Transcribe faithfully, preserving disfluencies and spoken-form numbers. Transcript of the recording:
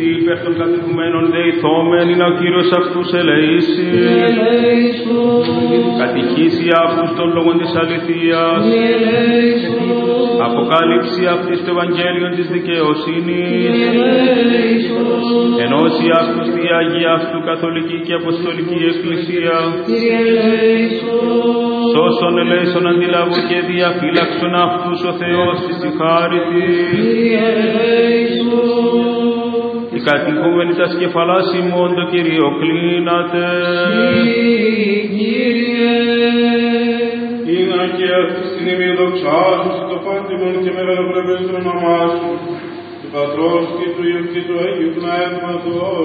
Εσύ υπέρ των κατοικουμένων δεηθόμενοι να ο Κύριος αυτούς ελεήσει. Κατηχήσει αυτούς των λόγων της αληθείας. Αποκάλυψη αυτής του Ευαγγέλιον της δικαιοσύνης. Ενώσει αυτούς τη Αγία αυτού Καθολική και Αποστολική Εκκλησία. Σώσον ελέησον αντιλαβού και διαφύλαξον αυτούς ο Θεός της η χάρη της. Η κατοικούμενη τας κεφαλάς ημών το Κύριο κλείνατε. Είναι και αυτή την ημί δοξάζουση το πάντιμον και μεγαλοπρεπές το όνομά σου, του Πατρός και του Υιού και του Αγίου Πνεύματος.